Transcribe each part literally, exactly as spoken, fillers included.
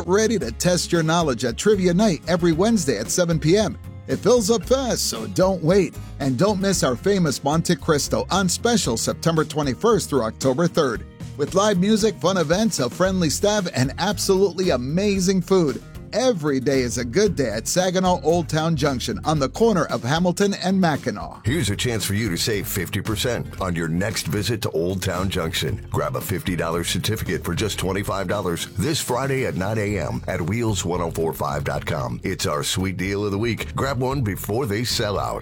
Get ready to test your knowledge at Trivia Night every Wednesday at seven p.m. It fills up fast, so don't wait. And don't miss our famous Monte Cristo on special September twenty-first through October third. With live music, fun events, a friendly staff, and absolutely amazing food. Every day is a good day at Saginaw Old Town Junction on the corner of Hamilton and Mackinac. Here's a chance for you to save fifty percent on your next visit to Old Town Junction. Grab a fifty dollars certificate for just twenty-five dollars this Friday at nine a.m. at wheels ten forty-five dot com. It's our sweet deal of the week. Grab one before they sell out.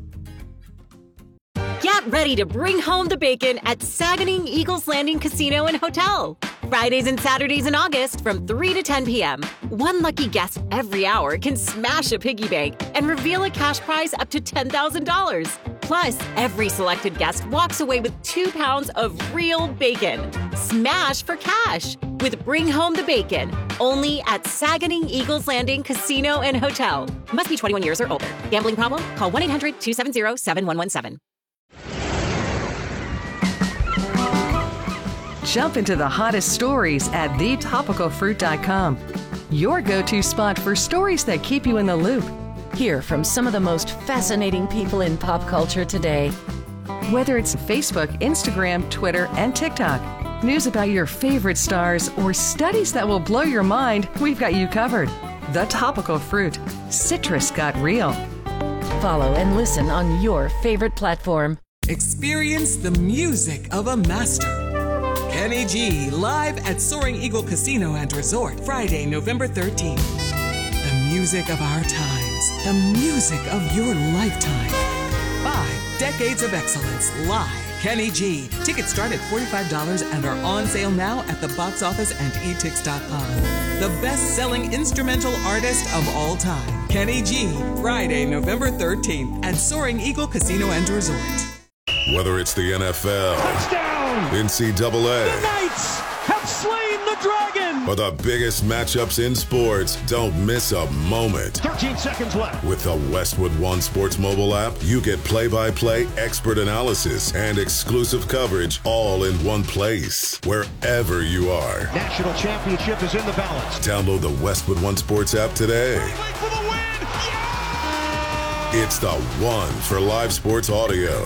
Get ready to bring home the bacon at Saganing Eagles Landing Casino and Hotel. Fridays and Saturdays in August from three to ten p.m. One lucky guest every hour can smash a piggy bank and reveal a cash prize up to ten thousand dollars. Plus, every selected guest walks away with two pounds of real bacon. Smash for cash with Bring Home the Bacon, only at Saganing Eagles Landing Casino and Hotel. Must be twenty-one years or older. Gambling problem? Call one eight hundred two seven zero seven one one seven. Jump into the hottest stories at the topical fruit dot com. Your go-to spot for stories that keep you in the loop. Hear from some of the most fascinating people in pop culture today. Whether it's Facebook, Instagram, Twitter, and TikTok, news about your favorite stars, or studies that will blow your mind, we've got you covered. The Topical Fruit. Citrus got real. Follow and listen on your favorite platform. Experience the music of a master. Kenny G, live at Soaring Eagle Casino and Resort, Friday, November thirteenth. The music of our times, the music of your lifetime. Five decades of excellence, live. Kenny G. Tickets start at forty-five dollars and are on sale now at the box office and e tix dot com. The best-selling instrumental artist of all time, Kenny G. Friday, November thirteenth at Soaring Eagle Casino and Resort. Whether it's the N F L, touchdown, N C double A, the Knights have slain the dragon, or the biggest matchups in sports, don't miss a moment. thirteen seconds left. With the Westwood One Sports mobile app, you get play-by-play expert analysis and exclusive coverage all in one place, wherever you are. National championship is in the balance. Download the Westwood One Sports app today. For the win. Yeah! It's the one for live sports audio.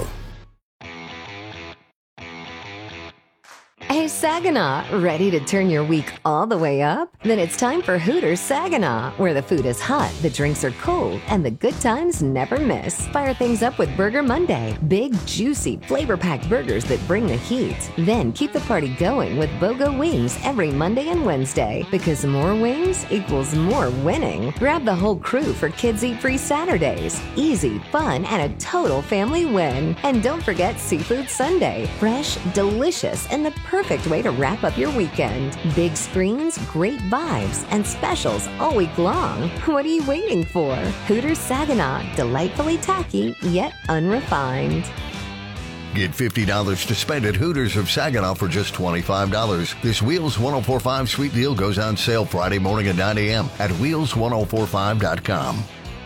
Hey, Saginaw, ready to turn your week all the way up? Then it's time for Hooters Saginaw, where the food is hot, the drinks are cold, and the good times never miss. Fire things up with Burger Monday. Big, juicy, flavor-packed burgers that bring the heat. Then keep the party going with BOGO Wings every Monday and Wednesday, because more wings equals more winning. Grab the whole crew for Kids Eat Free Saturdays. Easy, fun, and a total family win. And don't forget Seafood Sunday. Fresh, delicious, and the perfect Perfect way to wrap up your weekend. Big screens, great vibes, and specials all week long. What are you waiting for? Hooters Saginaw, delightfully tacky, yet unrefined. Get fifty dollars to spend at Hooters of Saginaw for just twenty-five dollars. This Wheels ten forty-five sweet deal goes on sale Friday morning at nine a.m. at wheels ten forty-five dot com.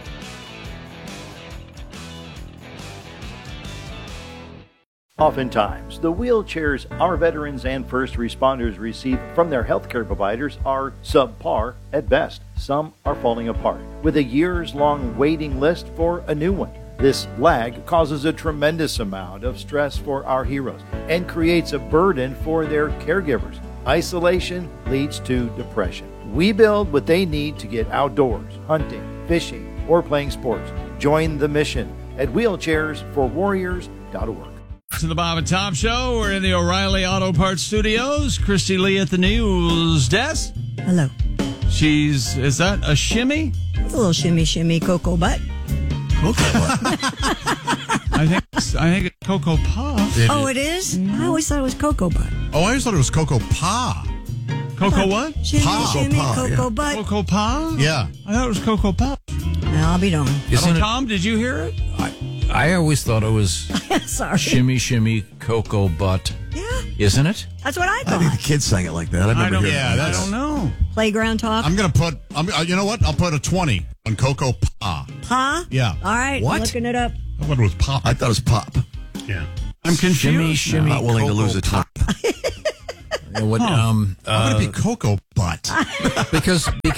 Oftentimes, the wheelchairs our veterans and first responders receive from their healthcare providers are subpar at best. Some are falling apart, with a years-long waiting list for a new one. This lag causes a tremendous amount of stress for our heroes and creates a burden for their caregivers. Isolation leads to depression. We build what they need to get outdoors, hunting, fishing, or playing sports. Join the mission at wheelchairs for warriors dot org. To the Bob and Tom Show. We're in the O'Reilly Auto Parts Studios. Christy Lee at the news desk. Hello. She's, is that a shimmy? It's a little shimmy, shimmy, cocoa butt. Cocoa butt? I think I think it's Cocoa Puff. It oh, is. It is? Mm-hmm. I always thought it was cocoa butt. Oh, I always thought it was Cocoa Pa. Cocoa what? Shimmy, pa. shimmy, pa, cocoa yeah. butt. Cocoa Pa? Yeah. I thought it was Cocoa Puff. Well, I'll be darned. Oh, Tom, did you hear it? I, I always thought it was Sorry. shimmy, shimmy, cocoa butt. Yeah. Isn't it? That's what I thought. I think the kids sang it like that. I've I never don't, heard yeah, it. I don't know. Playground talk. I'm going to put, I'm, uh, you know what? I'll put a twenty on Cocoa Pa. Pa? Yeah. All right. What? I'm looking it up. I thought it was pop. I thought it was pop. Yeah. I'm confused. Shimmy, shimmy, I'm not willing to lose a top. twenty. You know what, huh. um, How uh, would it be Cocoa Butt? because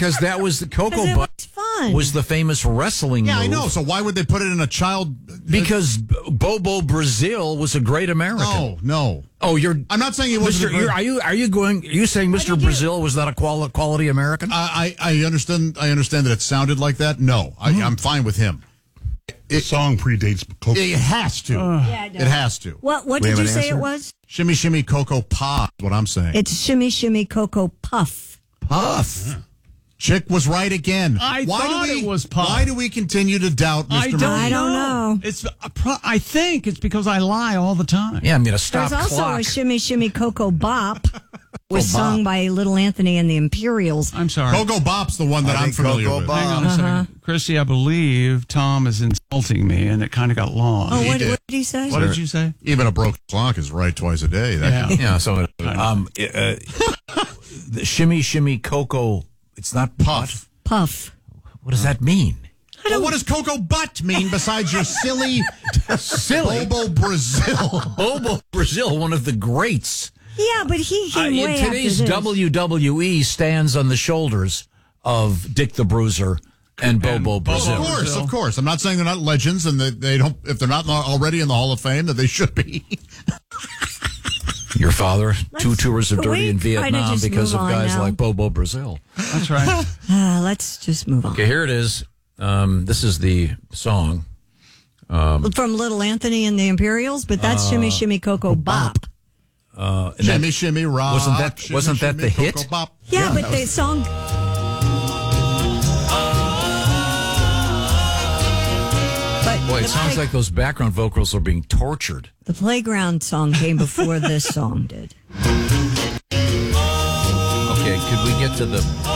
because that was the Cocoa it Butt. was fun. Was the famous wrestling Yeah, move. I know. So why would they put it in a child? Because Bobo Brazil was a great American. No, no. Oh, you're. I'm not saying he wasn't. Mister, you're, are you? Are you going? Are you saying Mister Brazil was not a quali- quality American? I, I I understand. I understand that it sounded like that. No, I, I'm fine with him. The song predates Coco. It has to. Uh, yeah, it, it has to. What What We did have you an say answer? it was? Shimmy, shimmy, Cocoa Pop. What I'm saying. It's Shimmy Shimmy Cocoa Puff. Puff. Yeah. Chick was right again. I why thought do we, it was Puff. Why do we continue to doubt Mister I don't, I don't know. It's. A pro- I think it's because I lie all the time. Yeah, I'm going to stop There's also clock. a Shimmy Shimmy Cocoa Bop. Was sung by Little Anthony and the Imperials. I'm sorry. Cocoa Bop's the one that I I'm think familiar Cocoa with. Bop. Hang on a Uh-huh. second. Christy, I believe Tom is insulting me, and it kind of got lost. Oh, He what did. what did he say? What did you say? Even a broken clock is right twice a day. That Yeah. can- Yeah, so um, uh, the shimmy, shimmy, cocoa. It's not Puff. Puff. What does that mean? Well, what does Cocoa Butt mean besides your silly, Silly. Bobo Brazil? Bobo Brazil, one of the greats. Yeah, but he Uh, came way in today's after this. W W E stands on the shoulders of Dick the Bruiser and Bobo Brazil. Of course, of course. I'm not saying they're not legends, and that they don't. If they're not already in the Hall of Fame, that they should be. Your father, two tours of Can duty we in try to Vietnam just because move of on guys now? like Bobo Brazil. That's right. Uh, let's just move on. Okay, here it is. Um, this is the song. Um, From Little Anthony and the Imperials, but that's Uh, Shimmy Shimmy Cocoa Bop. uh, and Shimmy, that- shimmy, rock. Wasn't that shimmy, wasn't that the shimmy, hit? Cocoa Bop. Yeah, but the song. But Boy, the it sounds play- like those background vocals are being tortured. the Playground song came before this song did. Okay, could we get to the